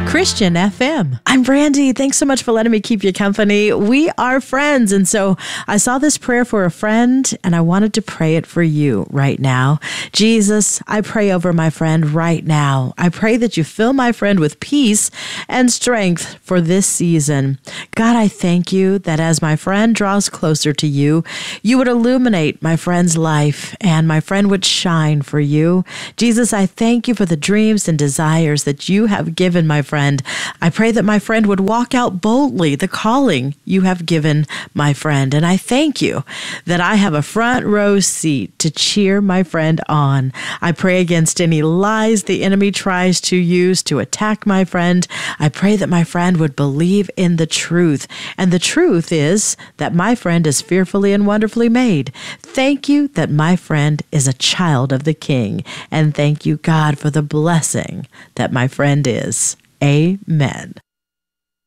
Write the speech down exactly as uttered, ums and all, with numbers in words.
Christian F M. I'm Brandy. Thanks so much for letting me keep you company. We are friends. And so I saw this prayer for a friend and I wanted to pray it for you right now. Jesus, I pray over my friend right now. I pray that you fill my friend with peace and strength for this season. God, I thank you that as my friend draws closer to you, you would illuminate my friend's life and my friend would shine for you. Jesus, I thank you for the dreams and desires that you have given my friend. I pray that my friend would walk out boldly the calling you have given my friend. And I thank you that I have a front row seat to cheer my friend on. I pray against any lies the enemy tries to use to attack my friend. I pray that my friend would believe in the truth. And the truth is that my friend is fearfully and wonderfully made. Thank you that my friend is a child of the King. And thank you, God, for the blessing that my friend is. Amen.